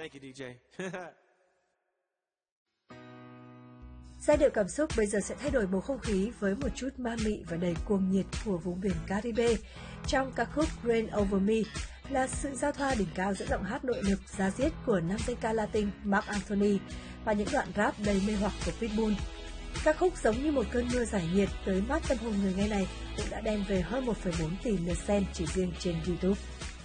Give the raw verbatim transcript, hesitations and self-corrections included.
Thank you, D J. Giai điệu cảm xúc bây giờ sẽ thay đổi bầu không khí với một chút ma mị và đầy cuồng nhiệt của vùng biển Caribe. Trong ca khúc Rain Over Me là sự giao thoa đỉnh cao giữa giọng hát nội lực da diết của nam danh ca Latin Marc Anthony và những đoạn rap đầy mê hoặc của Pitbull. Ca khúc giống như một cơn mưa giải nhiệt tới mắt tâm hồn người nghe này cũng đã đem về hơn một phẩy bốn tỷ lượt xem chỉ riêng trên YouTube.